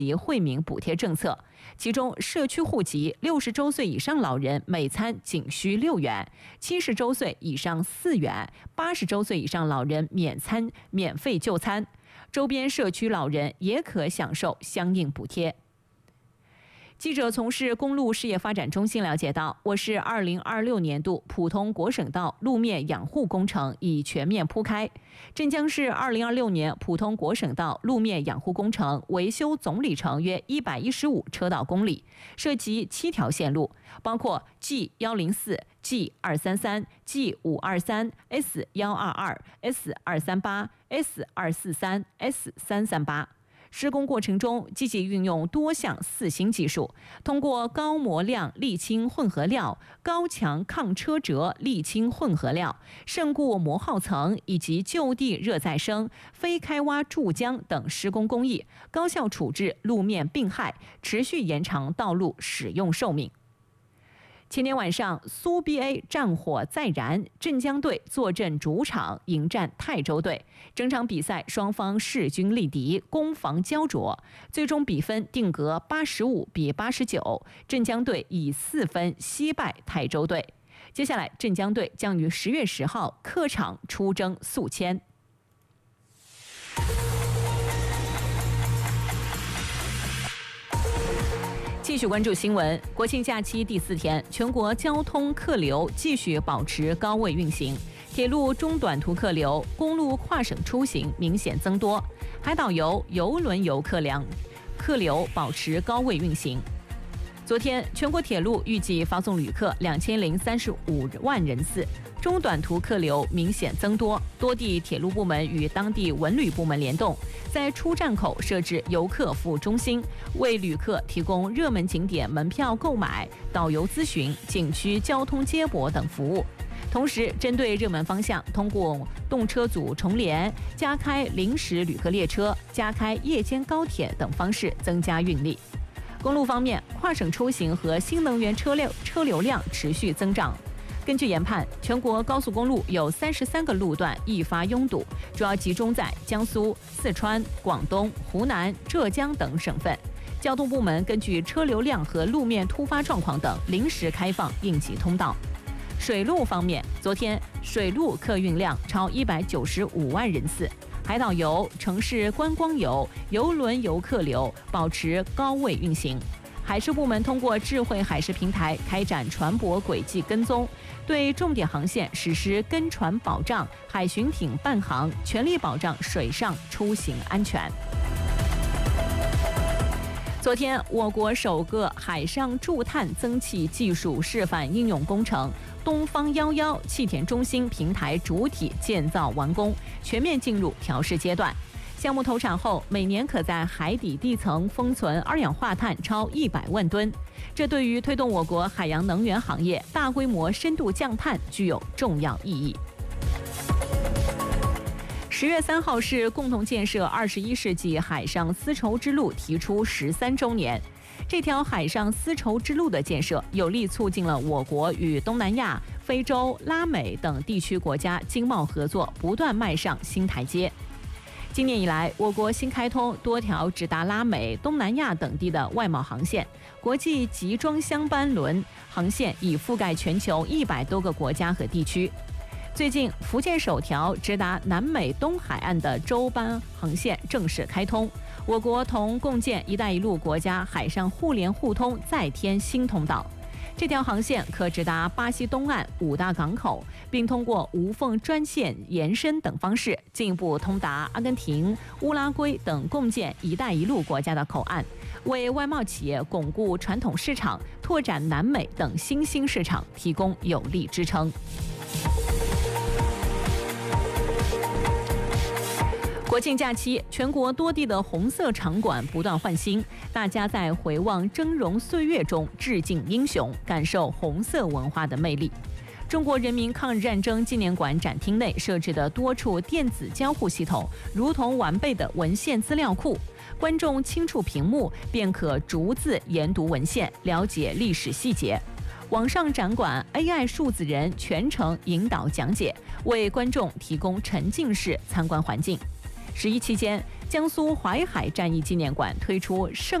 及惠民补贴政策，其中社区户籍60周岁以上老人每餐仅需6元，70周岁以上4元，80周岁以上老人免费就餐，周边社区老人也可享受相应补贴。记者从事公路事业发展中心了解到，我市2026年度普通国省道路面养护工程已全面铺开。镇江市2026年普通国省道路面养护工程维修总里程约115车道公里，涉及7条线路，包括 G104、G523、G522、S122、S238、S338。施工过程中，积极运用多项4星技术，通过高模量沥青混合料、高强抗车折沥青混合料、渗固磨耗层以及就地热再生、非开挖注浆等施工工艺，高效处置路面病害，持续延长道路使用寿命。前天晚上，苏 BA 战火再燃，镇江队坐镇主场迎战泰州队。整场比赛双方势均力敌，攻防焦灼，最终比分定格85-89，镇江队以4分惜败泰州队。接下来，镇江队将于10月10号客场出征宿迁。继续关注新闻，国庆假期第4天，全国交通客流继续保持高位运行，铁路中短途客流、公路跨省出行明显增多，海岛游、邮轮游客流保持高位运行。昨天，全国铁路预计发送旅客2035万人次，中短途客流明显增多，多地铁路部门与当地文旅部门联动，在出站口设置游客服务中心，为旅客提供热门景点门票购买、导游咨询、景区交通接驳等服务。同时，针对热门方向，通过动车组重联、加开临时旅客列车、加开夜间高铁等方式增加运力。公路方面，跨省出行和新能源车流量持续增长。根据研判，全国高速公路有33个路段易发拥堵，主要集中在江苏、四川、广东、湖南、浙江等省份。交通部门根据车流量和路面突发状况等，临时开放应急通道。水路方面，昨天水路客运量超195万人次，海岛游、城市观光游、邮轮游客流保持高位运行。海事部门通过智慧海事平台开展船舶轨迹跟踪，对重点航线实施跟船保障、海巡艇伴航，全力保障水上出行安全。昨天，我国首个海上驻碳增气技术示范应用工程东方11气田中心平台主体建造完工，全面进入调试阶段。项目投产后，每年可在海底地层封存二氧化碳超100万吨，这对于推动我国海洋能源行业大规模深度降碳具有重要意义。10月3号是共同建设21世纪海上丝绸之路提出13周年。这条海上丝绸之路的建设，有力促进了我国与东南亚、非洲、拉美等地区国家经贸合作不断迈上新台阶。今年以来，我国新开通多条直达拉美、东南亚等地的外贸航线，国际集装箱班轮航线已覆盖全球100多个国家和地区。最近，福建首条直达南美东海岸的洲班航线正式开通，我国同共建“一带一路”国家海上互联互通再添新通道。这条航线可直达巴西东岸5大港口，并通过无缝专线延伸等方式，进一步通达阿根廷、乌拉圭等共建“一带一路”国家的口岸，为外贸企业巩固传统市场、拓展南美等新兴市场提供有力支撑。国庆假期，全国多地的红色场馆不断换新，大家在回望峥嵘岁月中致敬英雄，感受红色文化的魅力。中国人民抗日战争纪念馆展厅内设置的多处电子交互系统，如同完备的文献资料库，观众轻触屏幕便可逐字研读文献，了解历史细节。网上展馆 AI 数字人全程引导讲解，为观众提供沉浸式参观环境。11期间， 江苏淮海战役纪念馆推出圣